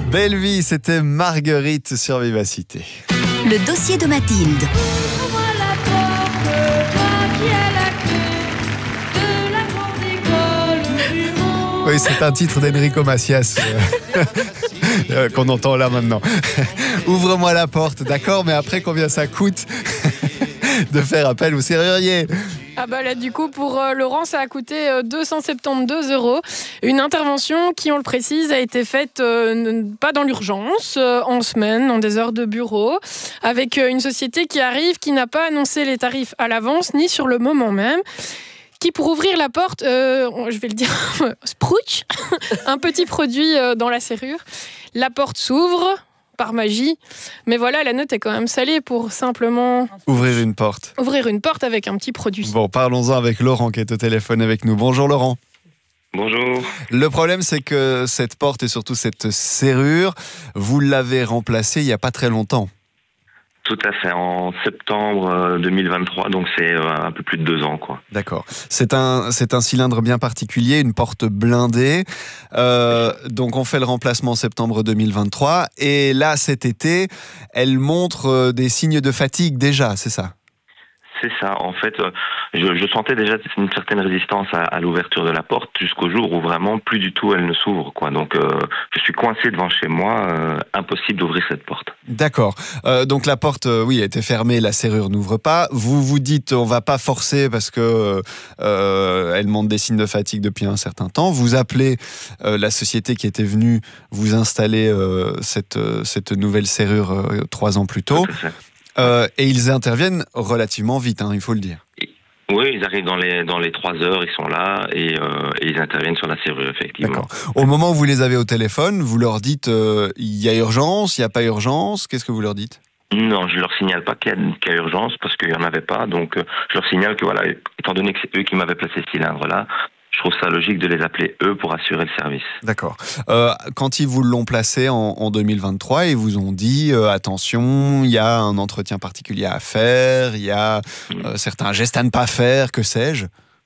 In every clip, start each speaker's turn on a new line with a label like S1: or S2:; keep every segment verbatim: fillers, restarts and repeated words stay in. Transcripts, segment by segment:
S1: Belle vie, c'était Marguerite sur Vivacité.
S2: Le dossier de Mathilde.
S1: Oui, c'est un titre d'Enrico Macias euh, qu'on entend là maintenant. Ouvre-moi la porte, d'accord, mais après combien ça coûte de faire appel au serrurier?
S3: Ah bah là du coup pour euh, Laurent ça a coûté euh, deux cent soixante-douze euros. Une intervention qui, on le précise, a été faite euh, pas dans l'urgence, euh, en semaine, dans des heures de bureau, avec euh, une société qui arrive, qui n'a pas annoncé les tarifs à l'avance ni sur le moment même, qui pour ouvrir la porte, euh, je vais le dire, sprouch, un petit produit euh, dans la serrure. La porte s'ouvre par magie, mais voilà, la note est quand même salée pour simplement
S1: ouvrir une porte.
S3: Ouvrir une porte avec un petit produit.
S1: Bon, parlons-en avec Laurent qui est au téléphone avec nous. Bonjour Laurent.
S4: Bonjour.
S1: Le problème, c'est que cette porte et surtout cette serrure, vous l'avez remplacée il n'y a pas très longtemps.
S4: Tout à fait, en septembre deux mille vingt-trois, donc c'est un peu plus de deux ans, quoi.
S1: D'accord. C'est un, c'est un cylindre bien particulier, une porte blindée. Euh, donc on fait le remplacement en septembre deux mille vingt-trois. Et là, cet été, elle montre des signes de fatigue déjà, c'est ça ?
S4: C'est ça. En fait, je, je sentais déjà une certaine résistance à, à l'ouverture de la porte jusqu'au jour où vraiment plus du tout elle ne s'ouvre, quoi. Donc, euh, je suis coincé devant chez moi, euh, impossible d'ouvrir cette porte.
S1: D'accord. Euh, donc la porte, euh, oui, était fermée, la serrure n'ouvre pas. Vous vous dites, on va pas forcer parce que euh, elle montre des signes de fatigue depuis un certain temps. Vous appelez euh, la société qui était venue vous installer euh, cette euh, cette nouvelle serrure euh, trois ans plus tôt.
S4: Tout à fait.
S1: Euh, et ils interviennent relativement vite, hein, il faut le dire.
S4: Oui, ils arrivent dans les dans les trois heures, ils sont là et, euh, et ils interviennent sur la serrure, effectivement.
S1: D'accord. Au moment où vous les avez au téléphone, vous leur dites euh, il y a urgence, il n'y a pas urgence. Qu'est-ce que vous leur dites ?
S4: Non, je leur signale pas qu'il y a, qu'il y a urgence parce qu'il y en avait pas. Donc, euh, je leur signale que voilà, étant donné que c'est eux qui m'avaient placé ce cylindre-là, je trouve ça logique de les appeler eux pour assurer le service. D'accord.
S1: Euh, quand ils vous l'ont placé en, en deux mille vingt-trois, ils vous ont dit euh, attention, il y a un entretien particulier à faire, il y a euh, certains gestes à ne pas faire, que sais-je ?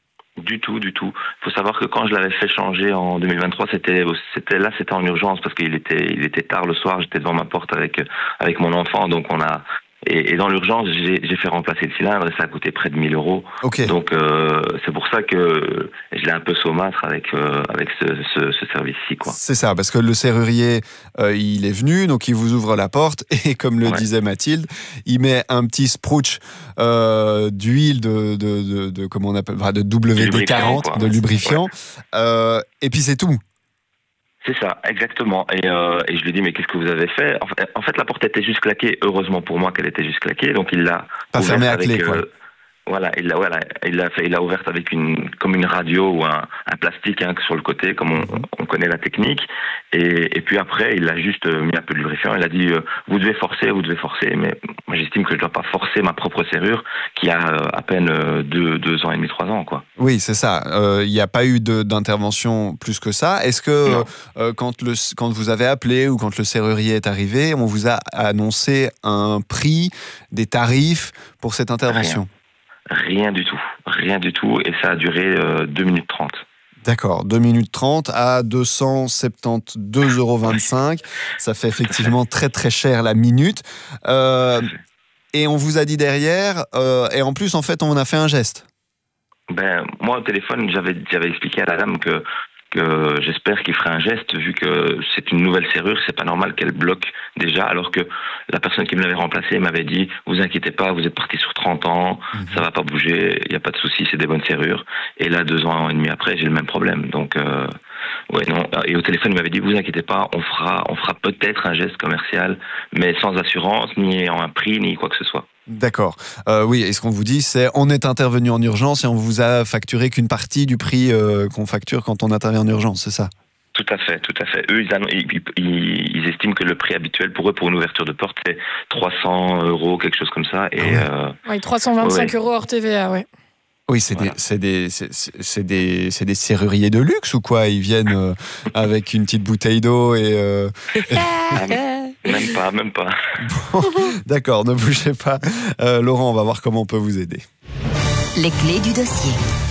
S4: Du tout, du tout. Il faut savoir que quand je l'avais fait changer en deux mille vingt-trois, c'était, c'était là, c'était en urgence parce qu'il était, il était tard le soir. J'étais devant ma porte avec avec mon enfant, donc on a. Et, et dans l'urgence, j'ai, j'ai fait remplacer le cylindre et ça a coûté près de mille euros.
S1: Okay.
S4: Donc euh, c'est pour ça que je l'ai un peu saumâtre avec euh, avec ce, ce, ce service-ci, quoi.
S1: C'est ça, parce que le serrurier, euh, il est venu, donc il vous ouvre la porte et comme le ouais. disait Mathilde, il met un petit sprouch euh, d'huile de de, de de comment on appelle, de W D quarante, de lubrifiant, ouais. euh, et puis c'est tout.
S4: C'est ça, exactement. Et, euh, et je lui ai dit, mais qu'est-ce que vous avez fait ? En fait, en fait, la porte était juste claquée. Heureusement pour moi qu'elle était juste claquée. Donc, il l'a
S1: pas fermée à clé,
S4: avec,
S1: quoi.
S4: Euh, voilà, il l'a, voilà, il l'a fait, il l'a ouverte avec une, comme une radio ou un, un plastique hein, sur le côté, comme on, on connaît la technique. Et, et puis après, il a juste mis un peu de lubrifiant. Il a dit, euh, vous devez forcer, vous devez forcer. Mais moi, j'estime que je dois pas forcer ma propre serrure, qui a euh, à peine euh, deux, deux ans et demi, trois ans, quoi.
S1: Oui, c'est ça. Il euh, n'y a pas eu de, d'intervention plus que ça. Est-ce que euh, quand le, quand vous avez appelé ou quand le serrurier est arrivé, on vous a annoncé un prix, des tarifs pour cette intervention ?
S4: Rien. Rien du tout, rien du tout, et ça a duré euh, deux minutes trente.
S1: D'accord, deux minutes trente à deux cent soixante-douze euros vingt-cinq. Ça fait effectivement très très cher la minute. Euh, et on vous a dit derrière, euh, et en plus en fait on a fait un geste.
S4: Ben, moi au téléphone, j'avais, j'avais expliqué à la dame que que j'espère qu'il ferait un geste vu que c'est une nouvelle serrure, c'est pas normal qu'elle bloque déjà, alors que la personne qui me l'avait remplacée m'avait dit vous inquiétez pas, vous êtes parti sur trente ans, mmh. ça va pas bouger, il y a pas de souci, c'est des bonnes serrures. Et là deux ans et demi après, j'ai le même problème. Donc euh, ouais non. Et au téléphone, il m'avait dit vous inquiétez pas, on fera on fera peut-être un geste commercial, mais sans assurance ni en un prix ni quoi que ce soit.
S1: D'accord. Euh, oui, et ce qu'on vous dit, c'est on est intervenu en urgence et on vous a facturé qu'une partie du prix euh, qu'on facture quand on intervient en urgence, c'est ça ?
S4: Tout à fait, tout à fait. Eux, ils, ils, ils, ils estiment que le prix habituel pour eux, pour une ouverture de porte, c'est trois cents euros, quelque chose comme ça. Et, ah ouais. euh...
S3: Oui, trois cent vingt-cinq ouais. euros hors T V A, oui.
S1: Oui, c'est, voilà. des, c'est, des, c'est, c'est, des, c'est des serruriers de luxe ou quoi ? Ils viennent euh, avec une petite bouteille d'eau et... Euh...
S4: Même pas, même pas.
S1: Bon, d'accord, ne bougez pas. Euh, Laurent, on va voir comment on peut vous aider.
S2: Les clés du dossier.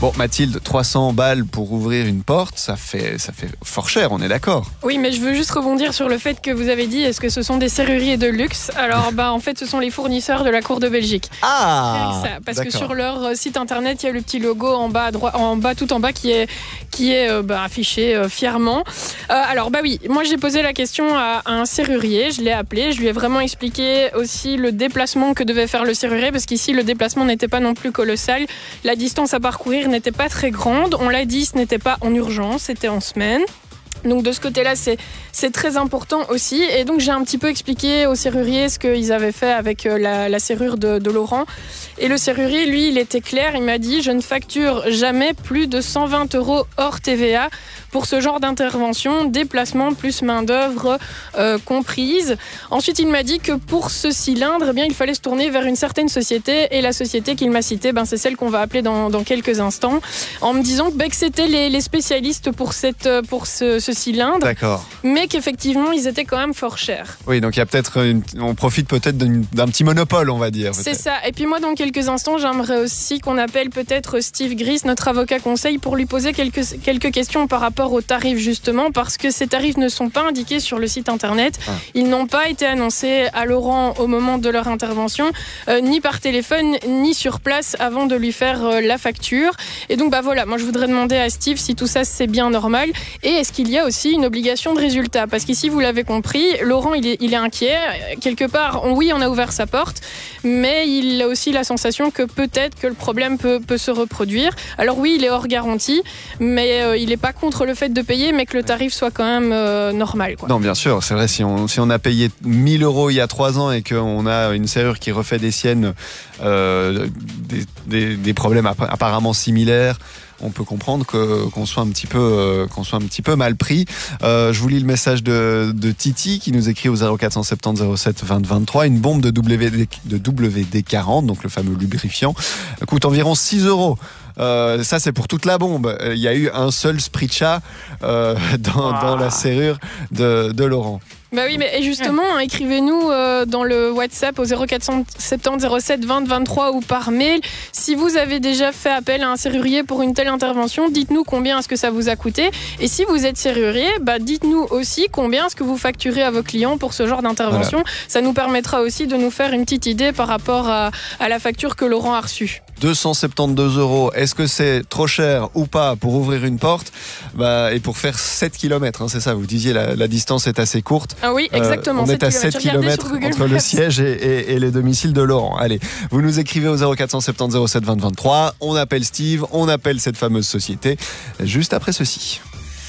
S1: Bon, Mathilde, trois cents balles pour ouvrir une porte, ça fait, ça fait fort cher, on est d'accord.
S3: Oui, mais je veux juste rebondir sur le fait que vous avez dit, est-ce que ce sont des serruriers de luxe? Alors, bah, en fait, ce sont les fournisseurs de la Cour de Belgique.
S1: Ah
S3: ça, Parce
S1: d'accord.
S3: que sur leur site internet, il y a le petit logo en bas, à droite, en bas tout en bas, qui est, qui est euh, bah, affiché euh, fièrement. Euh, alors, bah oui, moi j'ai posé la question à, à un serrurier, je l'ai appelé, je lui ai vraiment expliqué aussi le déplacement que devait faire le serrurier, parce qu'ici, le déplacement n'était pas non plus colossal. La distance à parcourir n'était pas très grande. On l'a dit, ce n'était pas en urgence, c'était en semaine. Donc de ce côté-là, c'est, c'est très important aussi. Et donc j'ai un petit peu expliqué au serrurier ce qu'ils avaient fait avec la, la serrure de, de Laurent. Et le serrurier, lui, il était clair. Il m'a dit, je ne facture jamais plus de cent vingt euros hors T V A pour ce genre d'intervention, déplacement plus main-d'œuvre euh, comprise. Ensuite, il m'a dit que pour ce cylindre, eh bien, il fallait se tourner vers une certaine société. Et la société qu'il m'a citée, ben, c'est celle qu'on va appeler dans, dans quelques instants, en me disant ben, que c'était les, les spécialistes pour, cette, pour ce, ce cylindre,
S1: D'accord.
S3: mais qu'effectivement, ils étaient quand même fort chers.
S1: Oui, donc il y a peut-être une, on profite peut-être d'un, d'un petit monopole, on va dire.
S3: C'est
S1: peut-être.
S3: ça. Et puis moi, dans quelques instants, j'aimerais aussi qu'on appelle peut-être Steve Gris, notre avocat conseil, pour lui poser quelques, quelques questions par rapport aux tarifs, justement, parce que ces tarifs ne sont pas indiqués sur le site internet. Ah. Ils n'ont pas été annoncés à Laurent au moment de leur intervention, euh, ni par téléphone, ni sur place avant de lui faire euh, la facture. Et donc, bah voilà, moi je voudrais demander à Steve si tout ça c'est bien normal, et est-ce qu'il y a aussi une obligation de résultat, parce qu'ici, vous l'avez compris, Laurent, il est, il est inquiet. Quelque part, on, oui, on a ouvert sa porte, mais il a aussi la sensation que peut-être que le problème peut, peut se reproduire. Alors oui, il est hors garantie, mais euh, il n'est pas contre le fait de payer, mais que le tarif soit quand même euh, normal, quoi.
S1: Non, bien sûr, c'est vrai, si on, si on a payé mille euros il y a trois ans et qu'on a une serrure qui refait des siennes, euh, des, des, des problèmes apparemment similaires, on peut comprendre que, qu'on soit un petit peu, euh, qu'on soit un petit peu mal pris. Euh, je vous lis le message de, de Titi qui nous écrit au zéro quatre cent soixante-dix zéro sept vingt vingt-trois. Une bombe de W D, de W D quarante, donc le fameux lubrifiant, coûte environ six euros. Euh, ça, c'est pour toute la bombe. Il y a eu un seul spritcha euh, dans, dans la serrure de, de Laurent.
S3: Bah oui, mais et justement, hein, écrivez-nous euh, dans le WhatsApp au zéro quatre cent soixante-dix zéro sept vingt vingt-trois ou par mail. Si vous avez déjà fait appel à un serrurier pour une telle intervention, dites-nous combien est-ce que ça vous a coûté. Et si vous êtes serrurier, bah dites-nous aussi combien est-ce que vous facturez à vos clients pour ce genre d'intervention. Voilà. Ça nous permettra aussi de nous faire une petite idée par rapport à, à la facture que Laurent a reçue.
S1: deux cent soixante-douze euros, est-ce que c'est trop cher ou pas pour ouvrir une porte, bah, et pour faire sept kilomètres, hein, c'est ça, vous disiez la, la distance est assez courte.
S3: Ah oui, exactement.
S1: Euh, on est à sept kilomètres entre le siège et, et, et les domiciles de Laurent. Allez, vous nous écrivez au zéro quatre cent soixante-dix zéro sept vingt vingt-trois, on appelle Steve, on appelle cette fameuse société, juste après ceci.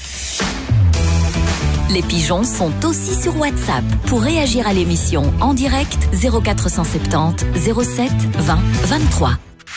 S2: Les pigeons sont aussi sur WhatsApp. Pour réagir à l'émission en direct, zéro quatre cent soixante-dix zéro sept vingt vingt-trois.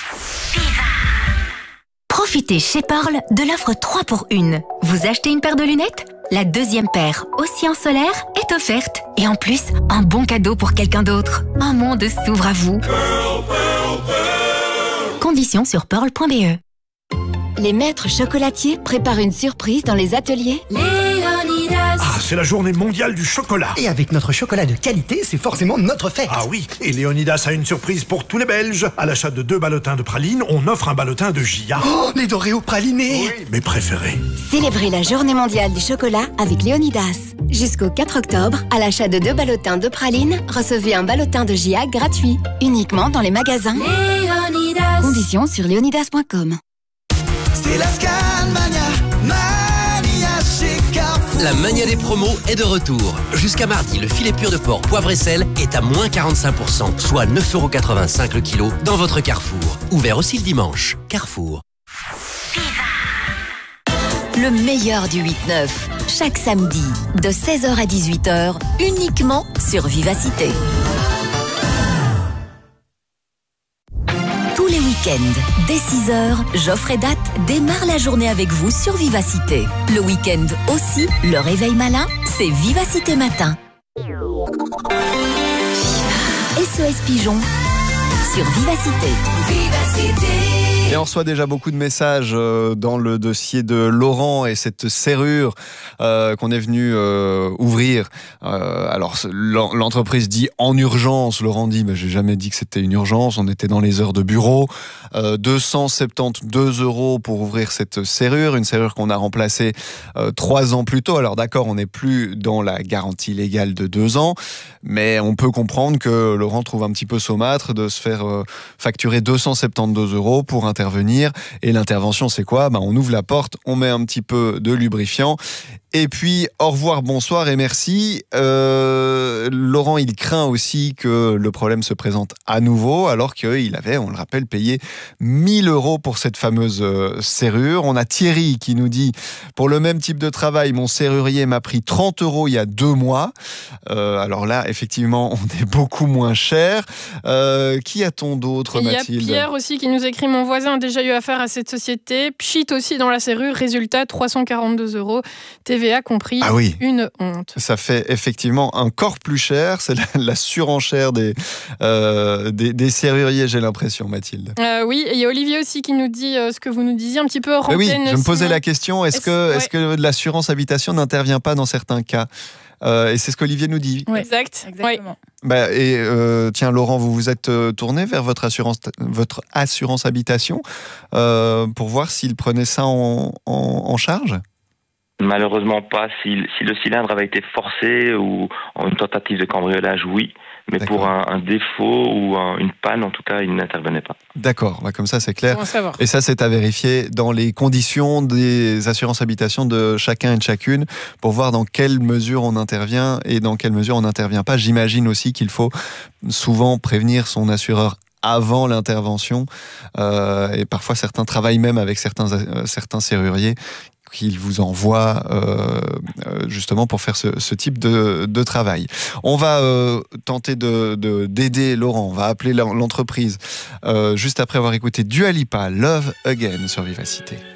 S2: Profitez chez Pearl de l'offre trois pour un. Vous achetez une paire de lunettes ? La deuxième paire, aussi en solaire, est offerte. Et en plus, un bon cadeau pour quelqu'un d'autre. Un monde s'ouvre à vous. Pearl, Pearl, Pearl. Conditions sur pearl point b e. Les maîtres chocolatiers préparent une surprise dans les ateliers Léonidas.
S5: Ah, c'est la journée mondiale du chocolat.
S6: Et avec notre chocolat de qualité, c'est forcément notre fête.
S5: Ah oui, et Léonidas a une surprise pour tous les Belges. À l'achat de deux ballotins de pralines, on offre un ballotin de J A.
S6: Oh, les Doréos pralinés.
S5: Oui, mes préférés.
S2: Célébrez la journée mondiale du chocolat avec Léonidas. Jusqu'au quatre octobre, à l'achat de deux ballotins de pralines, recevez un ballotin de J A gratuit. Uniquement dans les magasins Léonidas. Conditions sur léonidas point com.
S7: C'est la Scanmania, Mania chez Carrefour.
S8: La mania des promos est de retour. Jusqu'à mardi, le filet pur de porc poivre et sel est à moins quarante-cinq pour cent, soit neuf euros quatre-vingt-cinq le kilo dans votre Carrefour. Ouvert aussi le dimanche. Carrefour.
S2: Le meilleur du huit neuf, chaque samedi, de seize heures à dix-huit heures, uniquement sur Vivacité. Tous les week-ends, dès six heures, Geoffrey Date démarre la journée avec vous sur Vivacité. Le week-end aussi, le réveil malin, c'est Vivacité Matin. S O S Pigeon sur Vivacité. Vivacité.
S1: Et on reçoit déjà beaucoup de messages euh, dans le dossier de Laurent et cette serrure euh, qu'on est venu euh, ouvrir. Euh, alors l'entreprise dit en urgence. Laurent dit, bah, j'ai jamais dit que c'était une urgence. On était dans les heures de bureau. Euh, deux cent soixante-douze euros pour ouvrir cette serrure, une serrure qu'on a remplacée euh, trois ans plus tôt. Alors d'accord, on n'est plus dans la garantie légale de deux ans, mais on peut comprendre que Laurent trouve un petit peu saumâtre de se faire euh, facturer deux cent soixante-douze euros pour un intervenir. Et l'intervention, c'est quoi ? Ben, on ouvre la porte, on met un petit peu de lubrifiant. Et puis, au revoir, bonsoir et merci. Euh, Laurent, il craint aussi que le problème se présente à nouveau, alors qu'il avait, on le rappelle, payé mille euros pour cette fameuse euh, serrure. On a Thierry qui nous dit, pour le même type de travail, mon serrurier m'a pris trente euros il y a deux mois. Euh, alors là, effectivement, on est beaucoup moins cher. Euh, qui a-t-on d'autre, Mathilde ?
S3: Il y a Pierre aussi qui nous écrit, mon voisin a déjà eu affaire à cette société. Pchit aussi dans la serrure, résultat trois cent quarante-deux euros. T V A compris,
S1: ah oui.
S3: Une honte.
S1: Ça fait effectivement encore plus cher, c'est la, la surenchère des, euh, des, des serruriers, j'ai l'impression, Mathilde.
S3: Euh, oui, et il y a Olivier aussi qui nous dit euh, ce que vous nous disiez, un petit peu hors
S1: oui,
S3: antenne.
S1: je me posais la question, est-ce, est-ce que, ouais. est-ce que l'assurance habitation n'intervient pas dans certains cas ? Euh, et c'est ce qu'Olivier nous dit.
S3: Oui. Exact.
S9: Exactement.
S3: Ouais.
S1: Bah, et euh, tiens, Laurent, vous vous êtes tourné vers votre assurance, votre assurance habitation euh, pour voir s'il prenait ça en, en, en charge ?
S4: Malheureusement pas. Si, si le cylindre avait été forcé ou en une tentative de cambriolage, oui. Mais D'accord. pour un, un défaut ou un, une panne, en tout cas, il n'intervenait pas.
S1: D'accord, bah comme ça c'est clair.
S3: Bon à savoir.
S1: Et ça c'est à vérifier dans les conditions des assurances habitation de chacun et de chacune pour voir dans quelle mesure on intervient et dans quelle mesure on n'intervient pas. J'imagine aussi qu'il faut souvent prévenir son assureur avant l'intervention. Euh, et parfois certains travaillent même avec certains, euh, certains serruriers qu'il vous envoie euh, justement pour faire ce, ce type de, de travail. On va euh, tenter de, de, d'aider Laurent, on va appeler l'entreprise euh, juste après avoir écouté Dua Lipa, Love Again sur Vivacité.